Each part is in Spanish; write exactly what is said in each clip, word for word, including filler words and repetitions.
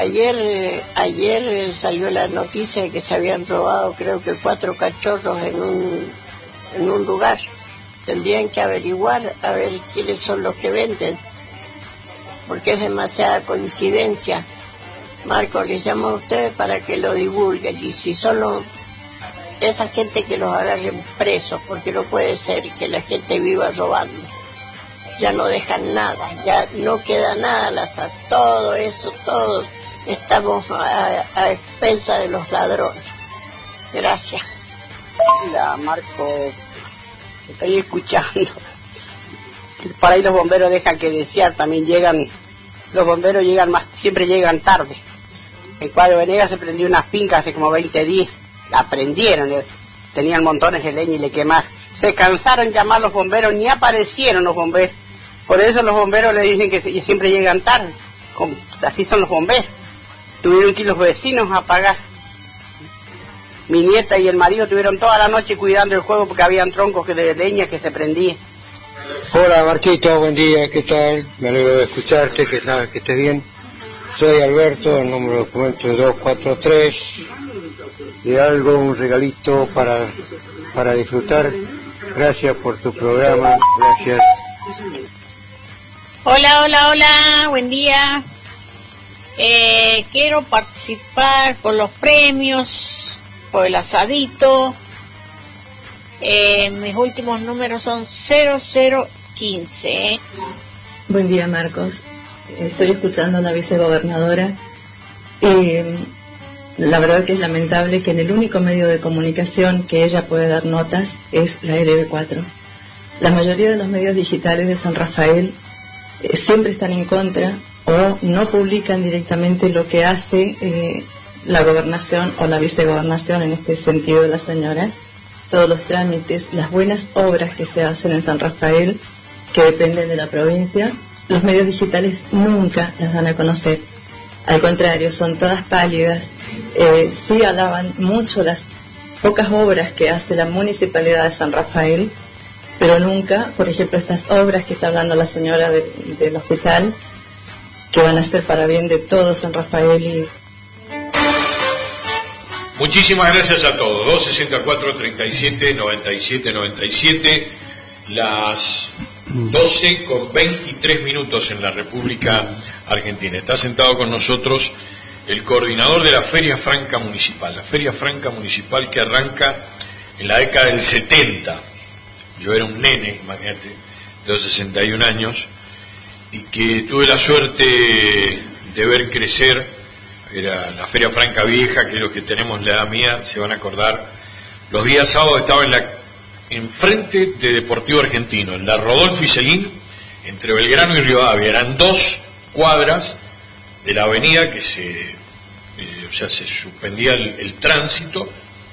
Ayer, eh, ayer eh, salió la noticia de que se habían robado, creo que cuatro cachorros en un, en un lugar. Tendrían que averiguar a ver quiénes son los que venden, porque es demasiada coincidencia. Marco, les llamo a ustedes para que lo divulguen, y si son los, esa gente, que los agarren presos, porque no puede ser que la gente viva robando. Ya no dejan nada, ya no queda nada al azar, todo eso, todo, estamos a, a expensa de los ladrones. Gracias. Hola, Marco, estoy escuchando. Por ahí los bomberos dejan que desear, también llegan, los bomberos llegan más, siempre llegan tarde. En Cuadro Venegas se prendió una finca hace como veinte días, la prendieron, tenían montones de leña y le quemaron. Se cansaron de llamar a los bomberos, ni aparecieron los bomberos. Por eso los bomberos le dicen que siempre llegan tarde, como, así son los bomberos. Tuvieron que ir los vecinos a pagar. Mi nieta y el marido tuvieron toda la noche cuidando el juego porque habían troncos de leña que se prendían. Hola Marquito, buen día, ¿qué tal? Me alegro de escucharte, que, nada, que estés bien. Soy Alberto, el número de documento es dos cuatro tres. De algo, un regalito para, para disfrutar. Gracias por tu programa, gracias. Hola, hola, hola, buen día. Eh, quiero participar por los premios, por el asadito. Eh, mis últimos números son cero cero quince. Buen día, Marcos. Estoy escuchando a la vicegobernadora. Eh, la verdad que es lamentable que en el único medio de comunicación que ella puede dar notas es la L B cuatro. La mayoría de los medios digitales de San Rafael eh, siempre están en contra o no publican directamente lo que hace eh, la gobernación o la vicegobernación, en este sentido de la señora, todos los trámites, las buenas obras que se hacen en San Rafael, que dependen de la provincia. Los medios digitales nunca las dan a conocer. Al contrario, son todas pálidas. Eh, sí alaban mucho las pocas obras que hace la Municipalidad de San Rafael, pero nunca, por ejemplo, estas obras que está hablando la señora de, del hospital, que van a ser para bien de todo San Rafael. Y muchísimas gracias a todos. dos sesenta y cuatro, treinta y siete, noventa y siete, noventa y siete, las doce con veintitrés minutos en la República Argentina. Está sentado con nosotros el coordinador de la Feria Franca Municipal. La Feria Franca Municipal que arranca en la década del setenta. Yo era un nene, imagínate, de los sesenta y un años, y que tuve la suerte de ver crecer. Era la Feria Franca Vieja, que los que tenemos la edad mía se van a acordar. Los días sábados estaba en la enfrente de Deportivo Argentino, en la Rodolfo y Celín, entre Belgrano y Rivadavia. Eran dos cuadras de la avenida que se, eh, o sea, se suspendía el, el tránsito,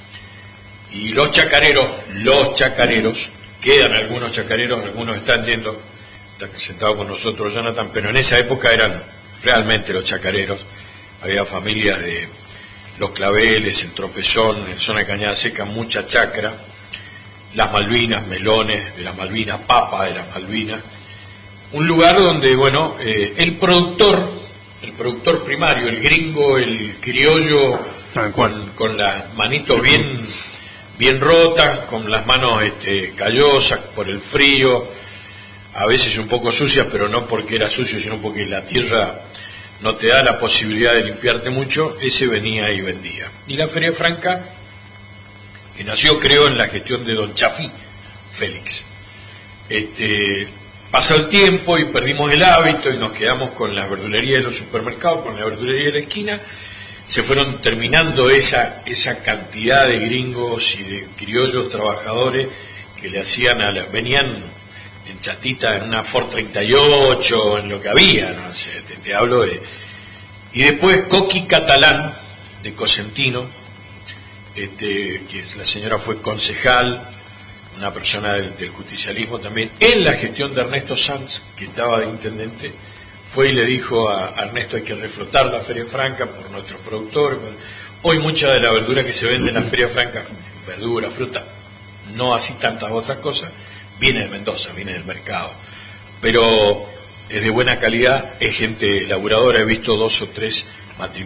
y los chacareros, los chacareros, quedan algunos chacareros, algunos están yendo, está sentado con nosotros Jonathan, pero en esa época eran realmente los chacareros. Había familias de Los Claveles, El Tropezón, en zona de Cañada Seca, mucha chacra, las Malvinas, Melones de las Malvinas, Papa de las Malvinas, un lugar donde, bueno, eh, el productor, el productor primario, el gringo, el criollo, con, con las manitos bien, bien rotas, con las manos este, callosas por el frío, a veces un poco sucias, pero no porque era sucio, sino porque la tierra no te da la posibilidad de limpiarte mucho. Ese venía y vendía. Y la Feria Franca, que nació, creo, en la gestión de don Chafí Félix. Este, pasó el tiempo y perdimos el hábito y nos quedamos con las verdulerías de los supermercados, con la verdulería de la esquina. Se fueron terminando esa, esa cantidad de gringos y de criollos trabajadores que le hacían a las, venían en chatita, en una Ford treinta y ocho, en lo que había, no sé, te, te hablo de... Y después Coqui Catalán, de Cosentino, este, que la señora fue concejal, una persona del, del justicialismo también, en la gestión de Ernesto Sanz, que estaba de intendente, fue y le dijo a, a Ernesto: hay que reflotar la Feria Franca por nuestros productores. Hoy mucha de la verdura que se vende en la Feria Franca, verdura, fruta, no así tantas otras cosas, viene de Mendoza, viene del mercado, pero es de buena calidad, es gente laburadora. He visto dos o tres matrimonios